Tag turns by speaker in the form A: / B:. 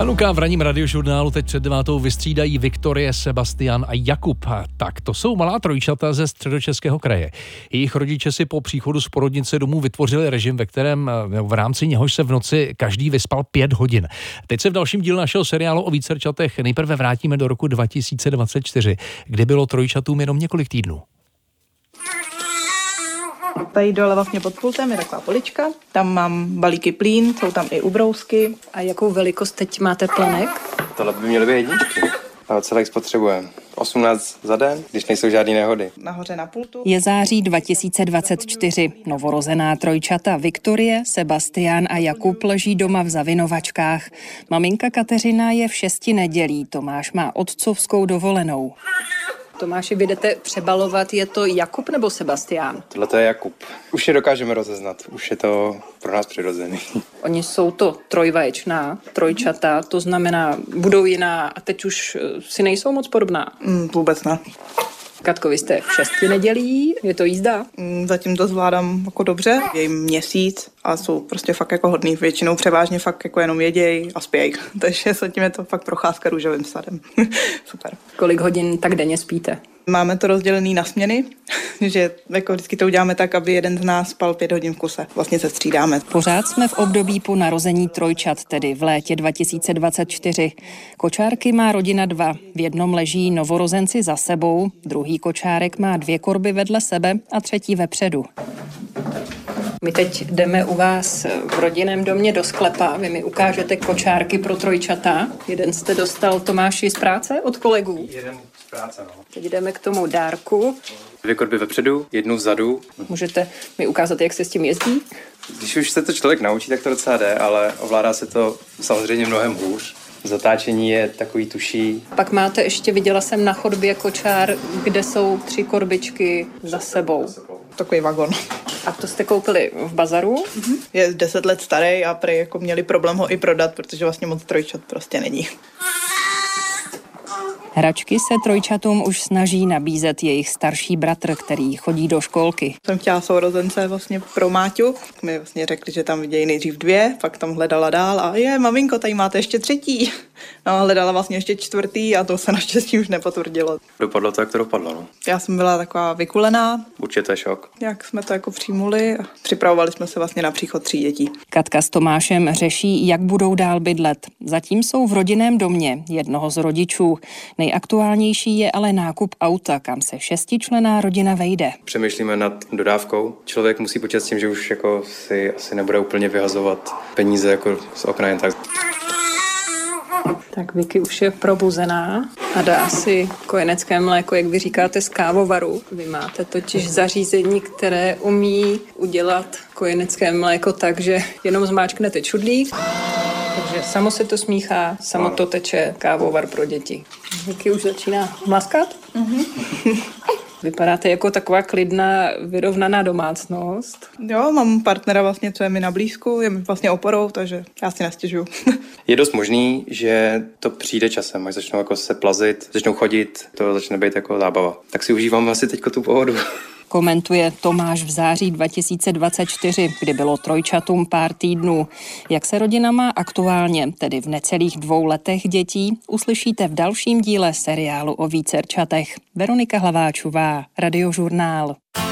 A: Hanuka v ranním radiožurnálu teď před 9. vystřídají Viktorie, Sebastian a Jakub. Tak to jsou malá trojčata ze Středočeského kraje. Jejich rodiče si po příchodu z porodnice domů vytvořili režim, ve kterém v rámci něhož se v noci každý vyspal 5 hodin. Teď se v dalším dílu našeho seriálu o vícerčatech nejprve vrátíme do roku 2024, kdy bylo trojčatům jenom několik týdnů.
B: Tady dole vlastně pod pultem je taková polička, tam mám balíky plín, jsou tam i ubrousky.
C: A jakou velikost teď máte plenek?
D: Tohle by měly být jedničky. A celek spotřebujeme 18 za den, když nejsou žádné nehody.
B: Nahoře na pultu.
C: Je září 2024. Novorozená trojčata Viktorie, Sebastian a Jakub leží doma v zavinovačkách. Maminka Kateřina je v 6 nedělí, Tomáš má otcovskou dovolenou. Tomáši, vy jdete přebalovat, je to Jakub nebo Sebastian?
D: Tohle to je Jakub. Už je dokážeme rozeznat, už je to pro nás přirozený.
C: Oni jsou to trojvaječná trojčata, to znamená, budou jiná a teď už si nejsou moc podobná.
B: Vůbec ne.
C: Katko, vy jste v 6 nedělí, je to jízda?
B: Zatím to zvládám jako dobře, je jim měsíc a jsou prostě fakt jako hodný. Většinou převážně fakt jako jenom jeděj a spěj. Takže zatím je to fakt procházka růžovým sadem. Super.
C: Kolik hodin tak denně spíte?
B: Máme to rozdělený na směny, že jako vždycky to uděláme tak, aby jeden z nás spal 5 hodin v kuse. Vlastně se střídáme.
C: Pořád jsme v období po narození trojčat, tedy v létě 2024. Kočárky má rodina 2. V jednom leží novorozenci za sebou, druhý kočárek má 2 korby vedle sebe a třetí vepředu. My teď jdeme u vás v rodinném domě do sklepa. Vy mi ukážete kočárky pro trojčata. Jeden jste dostal, Tomáši, z práce od kolegů?
D: Jeden z práce, no.
C: Teď jdeme k tomu dárku.
D: 2 korby vepředu, 1 vzadu.
C: Můžete mi ukázat, jak se s tím jezdí?
D: Když už se to člověk naučí, tak to docela jde, ale ovládá se to samozřejmě mnohem hůř. Zatáčení je takový tuší.
C: Pak máte ještě, viděla jsem na chodbě kočár, kde jsou 3 korbičky za sebou.
B: Takový vagon.
C: A to jste koupili v bazaru?
B: Je 10 let starý a prej jako měli problém ho i prodat, protože vlastně moc trojčat prostě není.
C: Hračky se trojčatům už snaží nabízet jejich starší bratr, který chodí do školky.
B: Jsem chtěla sourozence vlastně pro Máťu. Mi vlastně řekli, že tam vidějí nejdřív 2, pak tam hledala dál a maminko, tady máte ještě 3. No, hledala vlastně ještě 4. a to se naštěstí už nepotvrdilo.
D: Dopadlo to, jak to dopadlo, no.
B: Já jsem byla taková vykulená.
D: Určitě šok.
B: Jak jsme to jako přijmuli a připravovali jsme se vlastně na příchod 3 dětí.
C: Katka s Tomášem řeší, jak budou dál bydlet. Zatím jsou v rodinném domě jednoho z rodičů. Nejaktuálnější je ale nákup auta, kam se 6členná rodina vejde.
D: Přemýšlíme nad dodávkou. Člověk musí počítat s tím, že už jako si asi nebude úplně vyhazovat peníze jako z okna jen tak.
C: Tak Vicky už je probuzená a dá si kojenecké mléko, jak vy říkáte, z kávovaru. Vy máte totiž zařízení, které umí udělat kojenecké mléko tak, že jenom zmáčknete čudlík, takže samo se to smíchá, samo to teče, kávovar pro děti. Vicky už začíná mlaskat. Vypadáte jako taková klidná, vyrovnaná domácnost.
B: Jo, mám partnera vlastně, co je mi na blízku, je mi vlastně oporou, takže já si nestěžuju.
D: Je dost možný, že to přijde časem, až začnou jako se plazit, začnou chodit, to začne být jako zábava. Tak si užívám asi teďko tu pohodu.
C: Komentuje Tomáš v září 2024, kdy bylo trojčatům pár týdnů. Jak se rodina má aktuálně, tedy v necelých 2 letech dětí, uslyšíte v dalším díle seriálu o vícerčatech. Veronika Hlaváčová, Radiožurnál.